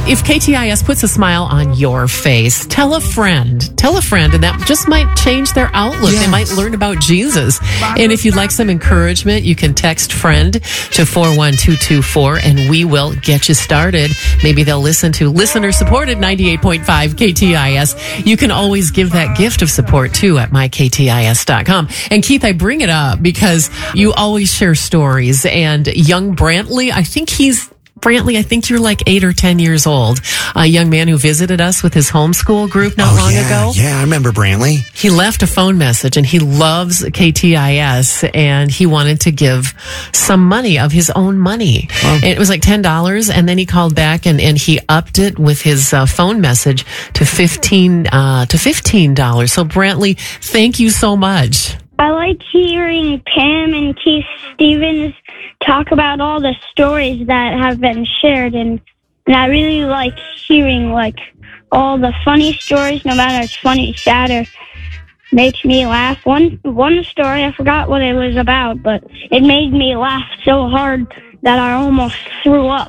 if KTIS puts a smile on your face, tell a friend, and that just might change their outlook. Yes. They might learn about Jesus. And if you'd like some encouragement, you can text friend to 41224 and we will get you started. Maybe they'll listen to listener-supported 98.5 KTIS. You can always give that gift of support too at myktis.com. And Keith, I bring it up because you always share stories, and young Brantley, I think you're like 8 or 10 years old. A young man who visited us with his homeschool group not long ago. Yeah, I remember Brantley. He left a phone message, and he loves KTIS, and he wanted to give some money of his own money. Wow. It was like $10, and then he called back and he upped it with his phone message to $15. So Brantley, thank you so much. I like hearing Pam and Keith Stevens talk about all the stories that have been shared, and I really like hearing all the funny stories, no matter if it's funny, sad, or makes me laugh. One story, I forgot what it was about, but it made me laugh so hard that I almost threw up.